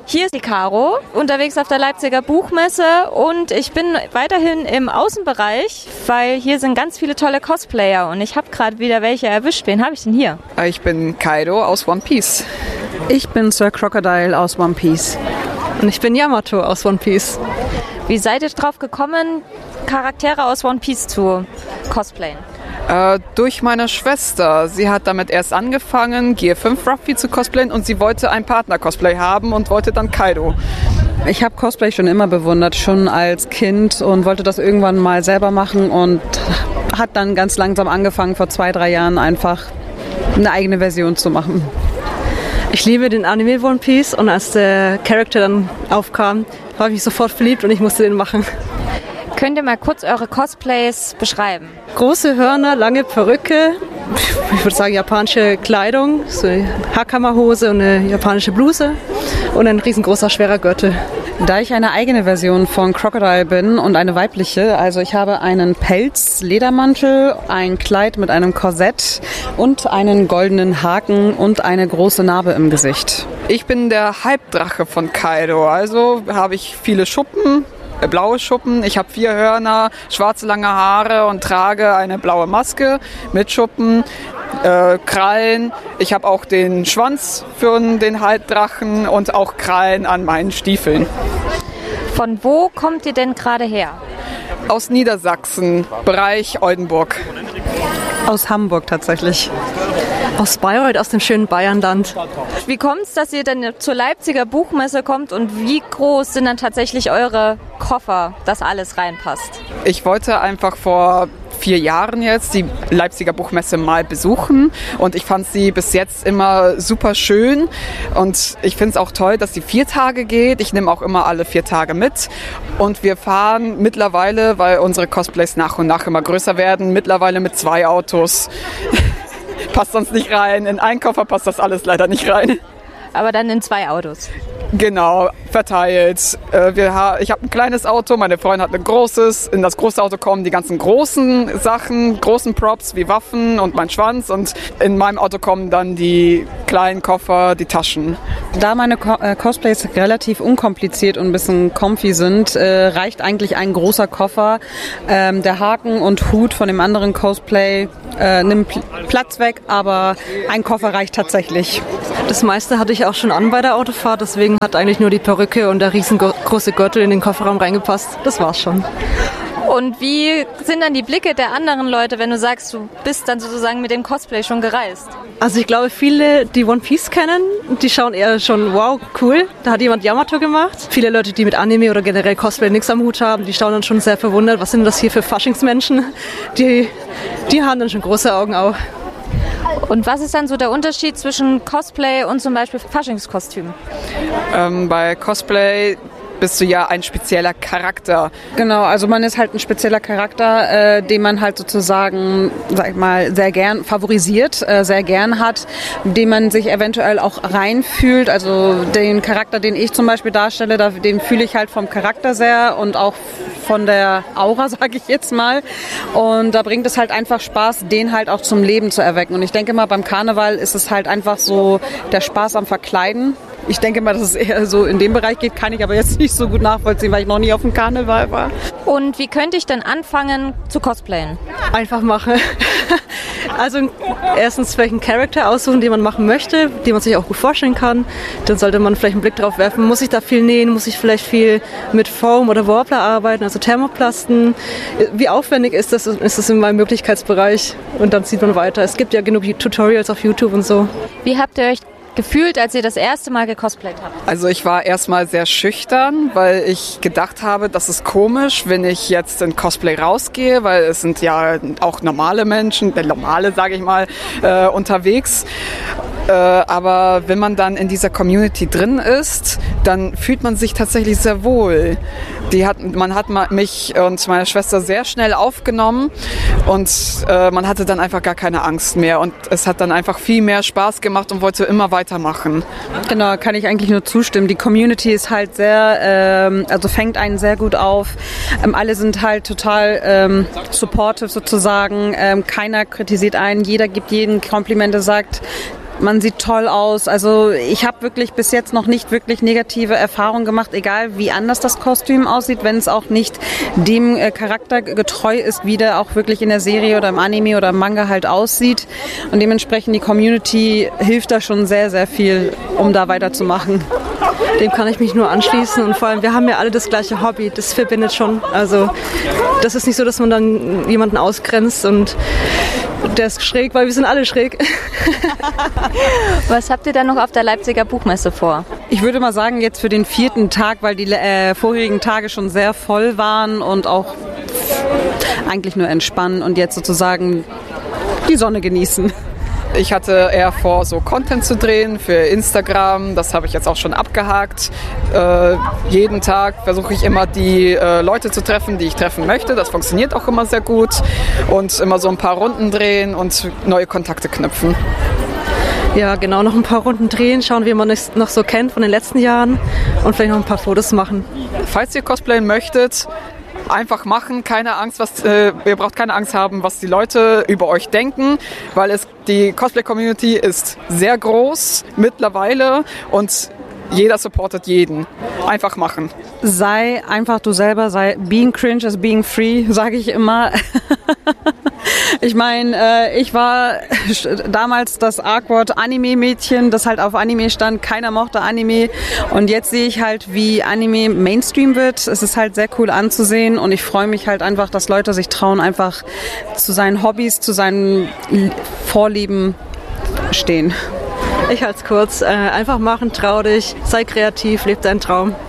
Hier ist die Caro, unterwegs auf der Leipziger Buchmesse und ich bin weiterhin im Außenbereich, weil hier sind ganz viele tolle Cosplayer und ich habe gerade wieder welche erwischt. Wen habe ich denn hier? Ich bin Kaido aus One Piece. Ich bin Sir Crocodile aus One Piece. Und ich bin Yamato aus One Piece. Wie seid ihr drauf gekommen, Charaktere aus One Piece zu cosplayen? Durch meine Schwester. Sie hat damit erst angefangen, Gear 5 Ruffy zu cosplayen und sie wollte ein Partner-Cosplay haben und wollte dann Kaido. Ich habe Cosplay schon immer bewundert, schon als Kind und wollte das irgendwann mal selber machen und hat dann ganz langsam angefangen, vor 2-3 Jahren einfach eine eigene Version zu machen. Ich liebe den Anime One Piece und als der Charakter dann aufkam, war ich sofort verliebt und ich musste den machen. Könnt ihr mal kurz eure Cosplays beschreiben? Große Hörner, lange Perücke, ich würde sagen japanische Kleidung, so eine Hakama-Hose und eine japanische Bluse und ein riesengroßer, schwerer Gürtel. Da ich eine eigene Version von Crocodile bin und eine weibliche, also ich habe einen Pelz-Ledermantel, ein Kleid mit einem Korsett und einen goldenen Haken und eine große Narbe im Gesicht. Ich bin der Halbdrache von Kaido, also habe ich viele Schuppen. Blaue Schuppen, ich habe 4 Hörner, schwarze lange Haare und trage eine blaue Maske mit Schuppen, Krallen. Ich habe auch den Schwanz für den Halbdrachen und auch Krallen an meinen Stiefeln. Von wo kommt ihr denn gerade her? Aus Niedersachsen, Bereich Oldenburg. Aus Hamburg tatsächlich. Aus Bayreuth, aus dem schönen Bayernland. Wie kommt es, dass ihr denn zur Leipziger Buchmesse kommt und wie groß sind dann tatsächlich eure Koffer, dass alles reinpasst? Ich wollte einfach vor 4 Jahren jetzt die Leipziger Buchmesse mal besuchen und ich fand sie bis jetzt immer super schön und ich finde es auch toll, dass sie 4 Tage geht. Ich nehme auch immer alle 4 Tage mit und wir fahren mittlerweile, weil unsere Cosplays nach und nach immer größer werden, mittlerweile mit 2 Autos. Passt sonst nicht rein. In einen Koffer passt das alles leider nicht rein. Aber dann in 2 Autos. Genau, verteilt. Ich habe ein kleines Auto, meine Freundin hat ein großes. In das große Auto kommen die ganzen großen Sachen, großen Props wie Waffen und mein Schwanz. Und in meinem Auto kommen dann die kleinen Koffer, die Taschen. Da meine Cosplays relativ unkompliziert und ein bisschen comfy sind, reicht eigentlich ein großer Koffer. Der Haken und Hut von dem anderen Cosplay nimmt Platz weg, aber ein Koffer reicht tatsächlich. Das meiste hatte ich auch schon an bei der Autofahrt, deswegen hat eigentlich nur die Perücke und der riesengroße Gürtel in den Kofferraum reingepasst. Das war's schon. Und wie sind dann die Blicke der anderen Leute, wenn du sagst, du bist dann sozusagen mit dem Cosplay schon gereist? Also ich glaube, viele, die One Piece kennen, die schauen eher schon, wow, cool, da hat jemand Yamato gemacht. Viele Leute, die mit Anime oder generell Cosplay nichts am Hut haben, die schauen dann schon sehr verwundert, was sind das hier für Faschingsmenschen? Die haben dann schon große Augen auch. Und was ist dann so der Unterschied zwischen Cosplay und zum Beispiel Faschingskostüm? Bei Cosplay bist du ja ein spezieller Charakter. Genau, also man ist halt ein spezieller Charakter, den man halt sozusagen, sag ich mal, sehr gern favorisiert, sehr gern hat, den man sich eventuell auch reinfühlt. Also den Charakter, den ich zum Beispiel darstelle, den fühle ich halt vom Charakter sehr und auch von der Aura, sage ich jetzt mal. Und da bringt es halt einfach Spaß, den halt auch zum Leben zu erwecken. Und ich denke mal, beim Karneval ist es halt einfach so der Spaß am Verkleiden. Ich denke mal, dass es eher so in dem Bereich geht, kann ich aber jetzt nicht so gut nachvollziehen, weil ich noch nie auf dem Karneval war. Und wie könnte ich denn anfangen zu cosplayen? Einfach machen. Also erstens vielleicht einen Charakter aussuchen, den man machen möchte, den man sich auch gut vorstellen kann. Dann sollte man vielleicht einen Blick drauf werfen, muss ich da viel nähen, muss ich vielleicht viel mit Foam oder Warbler arbeiten, also Thermoplasten. Wie aufwendig ist das in meinem Möglichkeitsbereich? Und dann sieht man weiter. Es gibt ja genug Tutorials auf YouTube und so. Wie habt ihr euch gefühlt, als ihr das erste Mal gecosplayt habt? Also ich war erstmal sehr schüchtern, weil ich gedacht habe, das ist komisch, wenn ich jetzt in Cosplay rausgehe, weil es sind ja auch normale Menschen, normale sage ich mal, unterwegs. Aber wenn man dann in dieser Community drin ist, dann fühlt man sich tatsächlich sehr wohl. Man hat mich und meine Schwester sehr schnell aufgenommen und man hatte dann einfach gar keine Angst mehr und es hat dann einfach viel mehr Spaß gemacht und wollte immer weitermachen. Genau, kann ich eigentlich nur zustimmen. Die Community ist halt sehr, also fängt einen sehr gut auf. Alle sind halt total supportive sozusagen. Keiner kritisiert einen, jeder gibt jeden Komplimente, sagt, man sieht toll aus. Also ich habe wirklich bis jetzt noch nicht wirklich negative Erfahrungen gemacht, egal wie anders das Kostüm aussieht, wenn es auch nicht dem Charakter getreu ist, wie der auch wirklich in der Serie oder im Anime oder im Manga halt aussieht. Und dementsprechend die Community hilft da schon sehr, sehr viel, um da weiterzumachen. Dem kann ich mich nur anschließen und vor allem, wir haben ja alle das gleiche Hobby, das verbindet schon. Also das ist nicht so, dass man dann jemanden ausgrenzt und der ist schräg, weil wir sind alle schräg. Was habt ihr dann noch auf der Leipziger Buchmesse vor? Ich würde mal sagen, jetzt für den 4. Tag, weil die vorherigen Tage schon sehr voll waren und auch eigentlich nur entspannen und jetzt sozusagen die Sonne genießen. Ich hatte eher vor, so Content zu drehen für Instagram. Das habe ich jetzt auch schon abgehakt. Jeden Tag versuche ich immer die Leute zu treffen, die ich treffen möchte. Das funktioniert auch immer sehr gut. Und immer so ein paar Runden drehen und neue Kontakte knüpfen. Ja, genau, noch ein paar Runden drehen, schauen, wie man es noch so kennt von den letzten Jahren und vielleicht noch ein paar Fotos machen. Falls ihr cosplayen möchtet, einfach machen, keine Angst, ihr braucht keine Angst haben, was die Leute über euch denken, weil die Cosplay-Community ist sehr groß mittlerweile und jeder supportet jeden. Einfach machen. Sei einfach du selber, sei being cringe is being free, sage ich immer. Ich meine, ich war damals das awkward Anime-Mädchen, das halt auf Anime stand. Keiner mochte Anime. Und jetzt sehe ich halt, wie Anime Mainstream wird. Es ist halt sehr cool anzusehen. Und ich freue mich halt einfach, dass Leute sich trauen, einfach zu seinen Hobbys, zu seinen Vorlieben stehen. Ich halte es kurz. Einfach machen, trau dich, sei kreativ, leb deinen Traum.